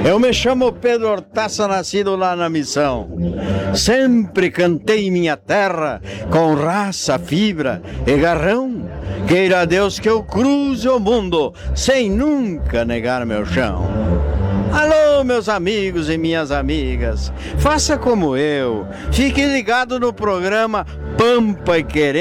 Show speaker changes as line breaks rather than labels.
Eu me chamo Pedro Hortaça, nascido lá na Missão. Sempre cantei minha terra com raça, fibra e garrão. Queira Deus que eu cruze o mundo sem nunca negar meu chão. Alô, meus amigos e minhas amigas, faça como eu, fique ligado no programa Pampa e Querer.